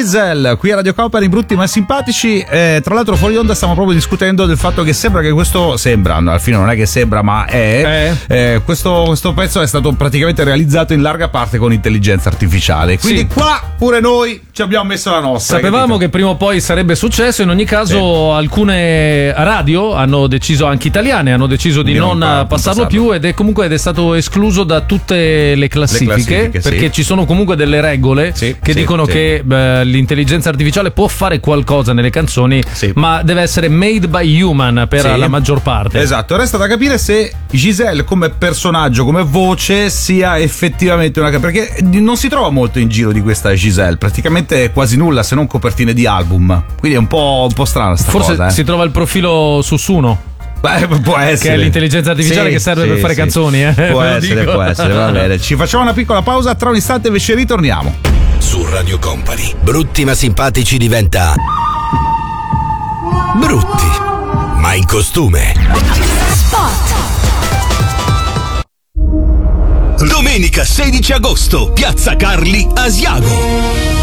Giselle qui a Radio Company, brutti ma simpatici. Tra l'altro fuori onda stiamo proprio discutendo del fatto che sembra che questo alla fine non è che sembra, ma è questo pezzo è stato praticamente realizzato in larga parte con intelligenza artificiale, quindi qua pure noi ci abbiamo messo la nostra. Sapevamo che prima o poi sarebbe successo. In ogni caso alcune radio hanno deciso, anche italiane, hanno deciso di non passarlo più, ed è stato escluso da tutte le classifiche perché ci sono comunque delle regole che dicono che l'intelligenza artificiale può fare qualcosa nelle canzoni, ma deve essere made by human per la maggior parte. Esatto, resta da capire se Giselle come personaggio, come voce, sia effettivamente perché non si trova molto in giro di questa Giselle, praticamente quasi nulla se non copertine di album, quindi è un po' strana sta cosa. Forse si trova il profilo su Suno. Può essere, che è l'intelligenza artificiale che serve per fare canzoni. Può essere, va bene. Ci facciamo una piccola pausa, tra un istante invece ritorniamo. Su Radio Company, brutti ma simpatici diventa brutti ma in costume. Spot. Domenica 16 agosto, Piazza Carli, Asiago.